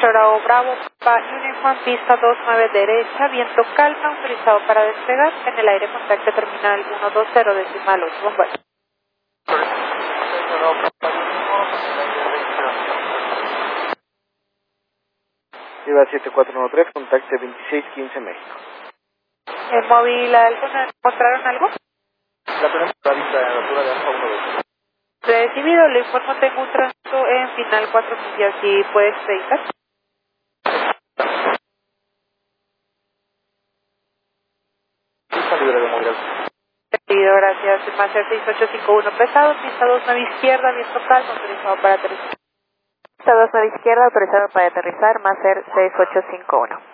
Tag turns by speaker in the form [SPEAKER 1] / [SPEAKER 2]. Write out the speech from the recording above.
[SPEAKER 1] Bravo Bravo, Uniform, pista 29 derecha, viento calma, autorizado para despegar, en el aire contacto terminal 120 decimal 8, Bombardier.
[SPEAKER 2] Viva 7413, contacte 2615 México.
[SPEAKER 1] ¿El móvil alto mostraron algo?
[SPEAKER 2] La tenemos a la vista en la altura de Alfa 120.
[SPEAKER 1] Recibido, le informo, tengo un tránsito en final 4 millas, si puedes dedicar.
[SPEAKER 2] Pista libre de movilidad.
[SPEAKER 1] Recibido, gracias. Master 6851 pesado, pista 29 izquierda, viento calmo, autorizado para aterrizar. Pista 29 izquierda, autorizado para aterrizar, Master 6851.